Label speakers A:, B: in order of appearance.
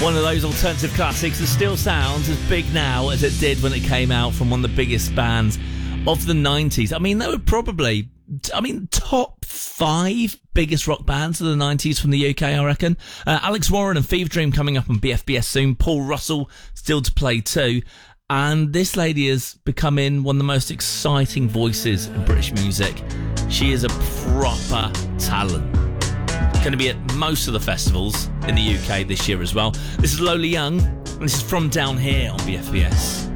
A: One of those alternative classics that still sounds as big now as it did when it came out from one of the biggest bands of the 90s. I mean, they were probably, top 5 biggest rock bands of the 90s from the UK, I reckon. Alex Warren and Fever Dream coming up on BFBS soon. Paul Russell still to play too. And this lady is becoming one of the most exciting voices in British music. She is a proper talent. Going to be at most of the festivals in the UK this year as well. This is Lola Young, and this is From Down Here on BFBS.